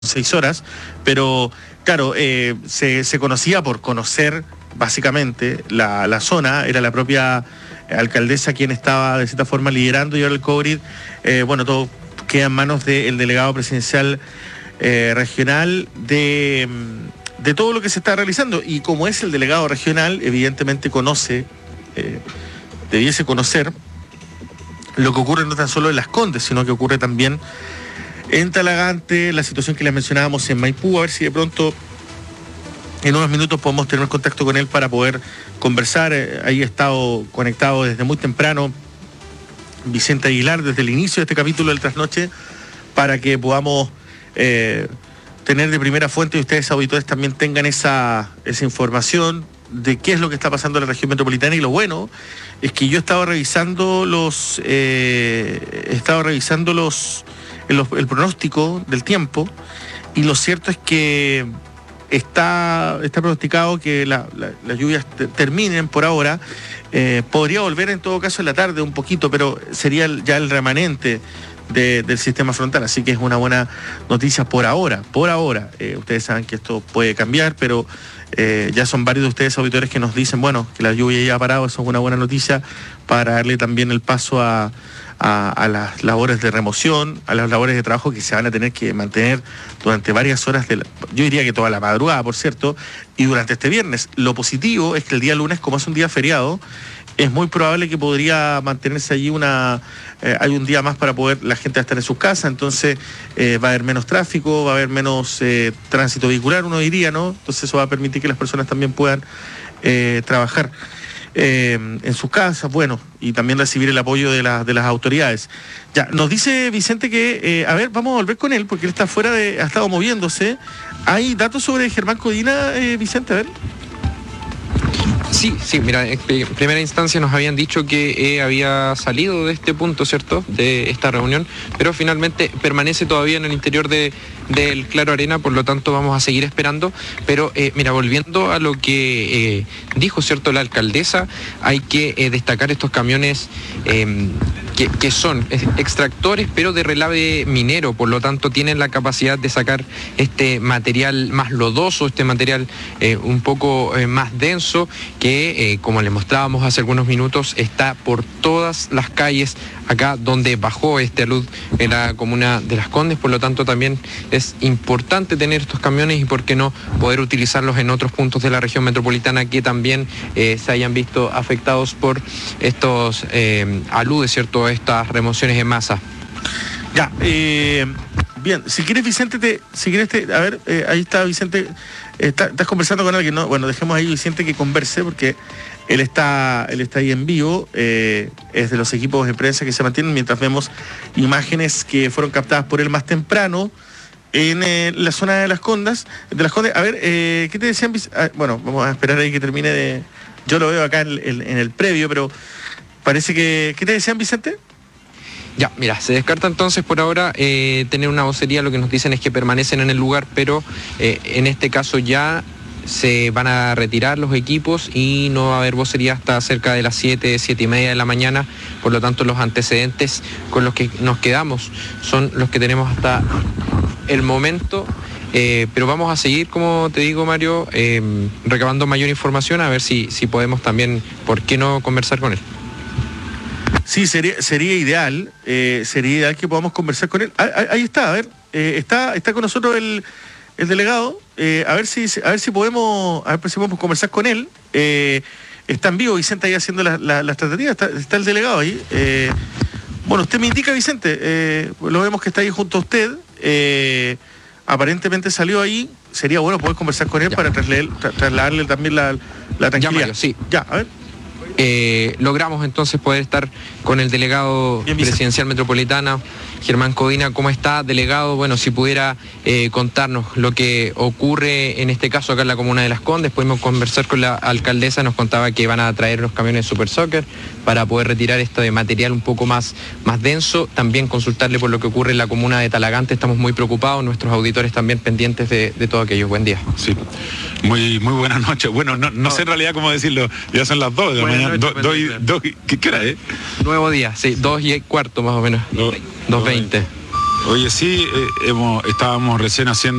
6 horas, pero claro, se conocía por conocer básicamente la zona, era la propia alcaldesa quien estaba de cierta forma liderando, y ahora el COVID, bueno, todo queda en manos del delegado presidencial regional de todo lo que se está realizando, y como es el delegado regional, evidentemente debiese conocer lo que ocurre no tan solo en Las Condes, sino que ocurre también en Talagante, la situación que les mencionábamos en Maipú. A ver si de pronto en unos minutos podemos tener contacto con él para poder conversar. Ahí ha estado conectado desde muy temprano Vicente Aguilar, desde el inicio de este capítulo del Trasnoche, para que podamos tener de primera fuente, y ustedes auditores también tengan esa información de qué es lo que está pasando en la región metropolitana. Y lo bueno es que yo he estado revisando el pronóstico del tiempo, y lo cierto es que está pronosticado que las lluvias terminen por ahora. Podría volver en todo caso en la tarde un poquito, pero sería ya el remanente del sistema frontal, así que es una buena noticia por ahora. Ustedes saben que esto puede cambiar, pero ya son varios de ustedes auditores que nos dicen, bueno, que la lluvia ya ha parado. Eso es una buena noticia para darle también el paso a las labores de remoción, a las labores de trabajo que se van a tener que mantener durante varias horas, yo diría que toda la madrugada, por cierto, y durante este viernes. Lo positivo es que el día lunes, como es un día feriado, es muy probable que podría mantenerse allí hay un día más para poder la gente estar en sus casas, entonces va a haber menos tráfico, va a haber menos tránsito vehicular, uno diría, ¿no? Entonces eso va a permitir que las personas también puedan trabajar en sus casas, bueno, y también recibir el apoyo de las autoridades. Ya, nos dice Vicente que, a ver, vamos a volver con él, porque él está ha estado moviéndose. ¿Hay datos sobre Germán Codina, Vicente? A ver. Sí, mira, en primera instancia nos habían dicho que había salido de este punto, ¿cierto?, de esta reunión, pero finalmente permanece todavía en el interior del Claro Arena, por lo tanto vamos a seguir esperando. Pero mira, volviendo a lo que dijo, ¿cierto?, la alcaldesa, hay que destacar estos camiones que son extractores, pero de relave minero, por lo tanto tienen la capacidad de sacar este material más lodoso, este material un poco más denso, que como les mostrábamos hace algunos minutos, está por todas las calles acá donde bajó este alud en la comuna de Las Condes. Por lo tanto también es importante tener estos camiones, y por qué no poder utilizarlos en otros puntos de la región metropolitana que también se hayan visto afectados por estos aludes, ¿cierto?, estas remociones en masa. Ya, bien, si quieres, Vicente, a ver, ahí está Vicente, estás conversando con alguien, ¿no? Bueno, dejemos ahí, Vicente, que converse, porque él está ahí en vivo, es de los equipos de prensa que se mantienen, mientras vemos imágenes que fueron captadas por él más temprano en la zona de Las Condes. A ver, ¿qué te decían? Bueno, vamos a esperar ahí que termine yo lo veo acá en el previo, pero parece que... ¿Qué te decían, Vicente? Ya, mira, se descarta entonces por ahora tener una vocería. Lo que nos dicen es que permanecen en el lugar, pero en este caso ya se van a retirar los equipos y no va a haber vocería hasta cerca de las 7:30 de la mañana. Por lo tanto, los antecedentes con los que nos quedamos son los que tenemos hasta el momento. Pero vamos a seguir, como te digo, Mario, recabando mayor información, a ver si podemos también, ¿por qué no conversar con él? Sí, sería ideal que podamos conversar con él. Ahí está, a ver, está con nosotros el delegado, a ver si podemos conversar con él. Está en vivo Vicente ahí haciendo las tratativas, está el delegado ahí. Bueno, usted me indica, Vicente, lo vemos que está ahí junto a usted. Aparentemente salió ahí. Sería bueno poder conversar con él para trasladarle también la tranquilidad. Ya, Mario, sí. Ya, a ver. Logramos entonces poder estar con el delegado presidencial metropolitana, Germán Codina. ¿Cómo está, delegado? Bueno, si pudiera contarnos lo que ocurre en este caso acá en la comuna de Las Condes. Pudimos conversar con la alcaldesa, nos contaba que van a traer los camiones Super Soccer para poder retirar esto de material un poco más denso. También consultarle por lo que ocurre en la comuna de Talagante. Estamos muy preocupados, nuestros auditores también pendientes de todo aquello. Buen día. Sí, muy buenas noches. Bueno, no sé en realidad cómo decirlo, ya son las 2 de la mañana. ¿Qué hora es? Nuevo día, sí, 2:15 más o menos. 2:20. Oye, sí, estábamos recién haciendo